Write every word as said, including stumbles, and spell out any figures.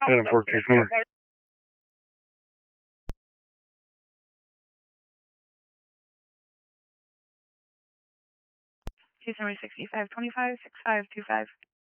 Adam Fork Case North. Case number sixty-five twenty-five, six five two five.